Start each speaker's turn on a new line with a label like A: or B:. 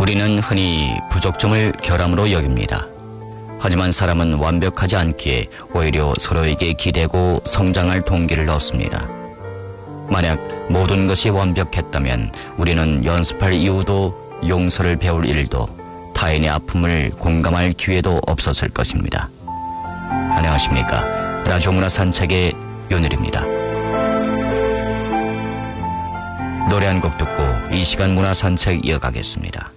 A: 우리는 흔히 부족점을 결함으로 여깁니다. 하지만 사람은 완벽하지 않기에 오히려 서로에게 기대고 성장할 동기를 얻습니다. 만약 모든 것이 완벽했다면 우리는 연습할 이유도 용서를 배울 일도 타인의 아픔을 공감할 기회도 없었을 것입니다. 안녕하십니까. 라디오 문화 산책의 윤일입니다. 노래 한 곡 듣고 이 시간 문화 산책 이어가겠습니다.